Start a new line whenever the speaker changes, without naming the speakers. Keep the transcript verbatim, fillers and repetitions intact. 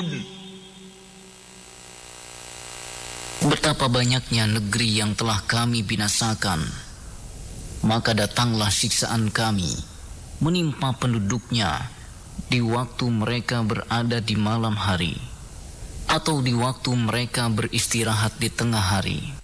Betapa banyaknya negeri yang telah kami binasakan, maka datanglah siksaan kami menimpa penduduknya di waktu mereka berada di malam hari, atau di waktu mereka beristirahat di tengah hari.